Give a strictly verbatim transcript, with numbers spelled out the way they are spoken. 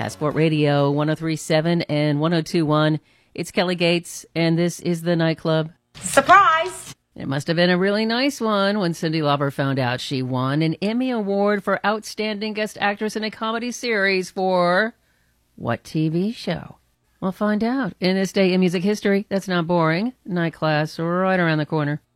Passport Radio one oh three point seven and one oh two point one. It's Kelly Gates, and this is The Nightclub. Surprise! It must have been a really nice one when Cyndi Lauper found out she won an Emmy Award for Outstanding Guest Actress in a Comedy Series for what T V show? We'll find out in this day in music history. That's not boring. Night class right around the corner.